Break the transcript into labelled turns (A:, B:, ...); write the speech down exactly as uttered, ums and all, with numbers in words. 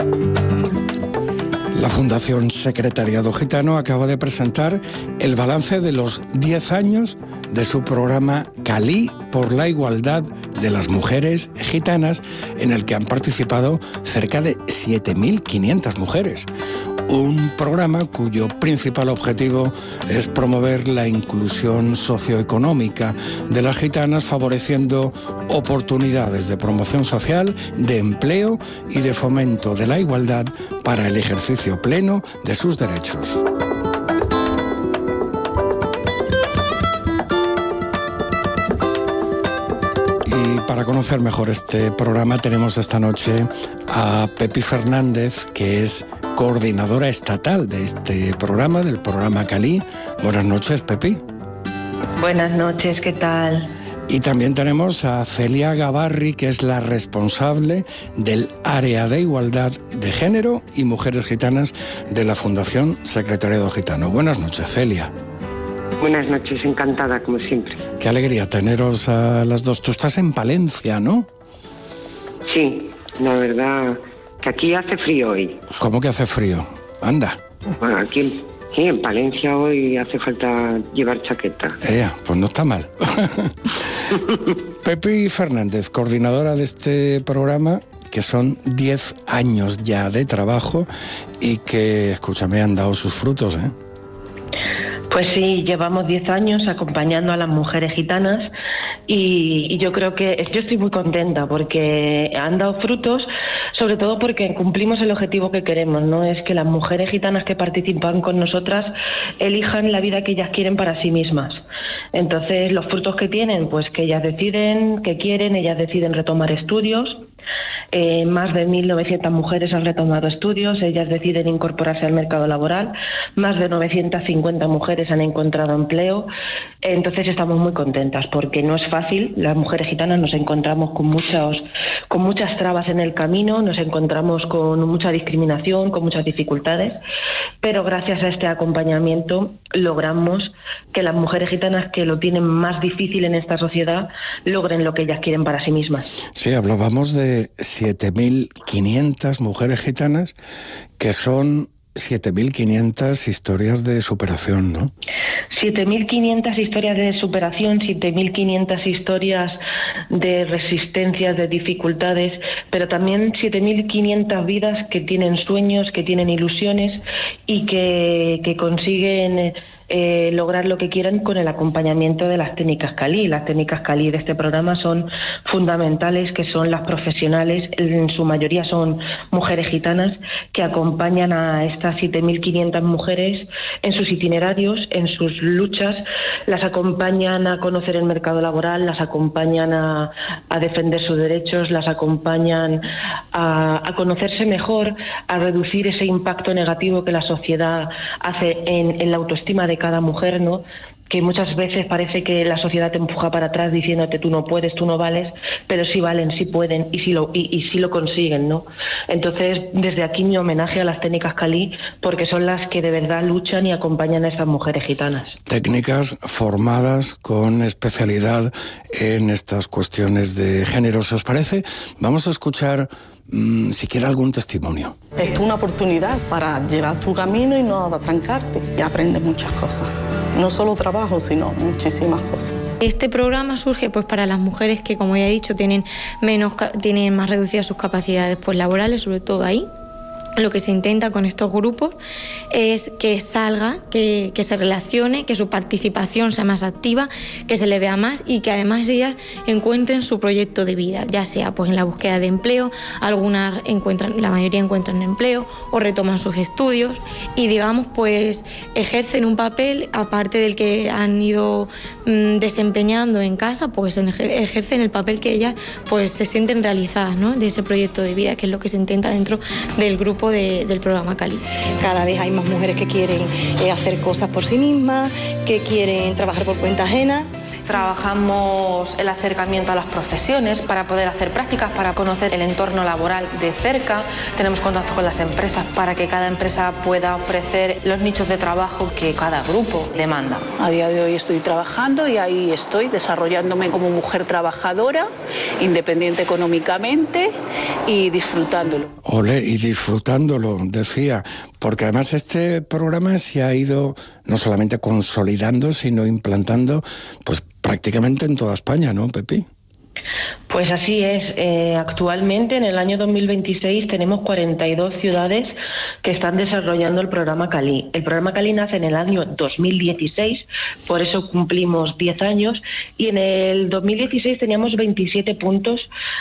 A: La Fundación Secretariado Gitano acaba de presentar el balance de los diez años de su programa Calí por la igualdad de las mujeres gitanas, en el que han participado cerca de siete mil quinientas mujeres. Un programa cuyo principal objetivo es promover la inclusión socioeconómica de las gitanas, favoreciendo oportunidades de promoción social, de empleo y de fomento de la igualdad para el ejercicio pleno de sus derechos. Y para conocer mejor este programa tenemos esta noche a Pepi Fernández, que es coordinadora estatal de este programa, del programa Calí. Buenas noches, Pepi.
B: Buenas noches, ¿qué tal?
A: Y también tenemos a Celia Gavarri, que es la responsable del área de igualdad de género y mujeres gitanas de la Fundación Secretariado Gitano. Buenas noches, Celia.
C: Buenas noches, encantada como siempre.
A: Qué alegría teneros a las dos. Tú estás en Palencia, ¿no?
C: Sí, la verdad que aquí hace frío hoy.
A: ¿Cómo que hace frío? Anda.
C: Bueno, aquí en, sí, en Palencia hoy hace falta llevar chaqueta.
A: Eh, pues no está mal. Pepi Fernández, coordinadora de este programa, que son diez años ya de trabajo y que, escúchame, han dado sus frutos, ¿eh?
B: Pues sí, llevamos diez años acompañando a las mujeres gitanas y, y yo creo que yo estoy muy contenta porque han dado frutos, sobre todo porque cumplimos el objetivo que queremos, ¿no? Es que las mujeres gitanas que participan con nosotras elijan la vida que ellas quieren para sí mismas. Entonces, los frutos que tienen, pues que ellas deciden, que quieren, ellas deciden retomar estudios. Eh, más de mil novecientas mujeres han retomado estudios, ellas deciden incorporarse al mercado laboral, más de novecientas cincuenta mujeres han encontrado empleo. Entonces estamos muy contentas porque no es fácil. Las mujeres gitanas nos encontramos con muchos, con muchas trabas en el camino, nos encontramos con mucha discriminación, con muchas dificultades, pero gracias a este acompañamiento logramos que las mujeres gitanas que lo tienen más difícil en esta sociedad logren lo que ellas quieren para sí mismas.
A: Sí, hablábamos de siete mil quinientas mujeres gitanas, que son siete mil quinientas historias de superación, ¿no?
B: siete mil quinientas historias de superación, siete mil quinientas historias de resistencias, de dificultades, pero también siete mil quinientas vidas que tienen sueños, que tienen ilusiones y que, que consiguen Eh, lograr lo que quieran con el acompañamiento de las técnicas Calí. Las técnicas Calí de este programa son fundamentales, que son las profesionales, en su mayoría son mujeres gitanas, que acompañan a estas siete mil quinientas mujeres en sus itinerarios, en sus luchas, las acompañan a conocer el mercado laboral, las acompañan a, a defender sus derechos, las acompañan a, a conocerse mejor, a reducir ese impacto negativo que la sociedad hace en, en la autoestima de cada mujer, ¿no? Que muchas veces parece que la sociedad te empuja para atrás diciéndote tú no puedes, tú no vales, pero sí valen, sí pueden y sí lo, y, y sí lo consiguen, ¿no? Entonces, desde aquí mi homenaje a las técnicas Calí, porque son las que de verdad luchan y acompañan a estas mujeres gitanas.
A: Técnicas formadas con especialidad en estas cuestiones de género. ¿Si os parece? Vamos a escuchar mmm, siquiera algún testimonio.
D: Es una oportunidad para llevar tu camino y no atrancarte y aprender muchas cosas. No solo trabajo, sino muchísimas cosas.
E: Este programa surge pues para las mujeres que, como ya he dicho, tienen menos, tienen más reducidas sus capacidades pues laborales, sobre todo ahí. Lo que se intenta con estos grupos es que salga, que, que se relacione, que su participación sea más activa, que se le vea más y que además ellas encuentren su proyecto de vida, ya sea pues en la búsqueda de empleo, algunas encuentran, la mayoría encuentran empleo o retoman sus estudios y digamos pues ejercen un papel aparte del que han ido mmm, desempeñando en casa, pues ejercen el papel que ellas pues se sienten realizadas, ¿no? De ese proyecto de vida, que es lo que se intenta dentro del grupo De, del programa Calí.
D: Cada vez hay más mujeres que quieren eh, hacer cosas por sí mismas, que quieren trabajar por cuenta ajena.
F: Trabajamos el acercamiento a las profesiones para poder hacer prácticas, para conocer el entorno laboral de cerca. Tenemos contacto con las empresas para que cada empresa pueda ofrecer los nichos de trabajo que cada grupo demanda.
G: A día de hoy estoy trabajando y ahí estoy desarrollándome como mujer trabajadora, independiente económicamente y disfrutándolo.
A: Ole, y disfrutándolo, decía, porque además este programa se ha ido no solamente consolidando, sino implantando pues prácticamente en toda España, ¿no, Pepi?
B: Pues así es. Eh, actualmente, en el año dos mil veintiséis, tenemos cuarenta y dos ciudades que están desarrollando el programa Calí. El programa Calí nace en el año dos mil dieciséis, por eso cumplimos diez años, y en el dos mil dieciséis teníamos veintisiete puntos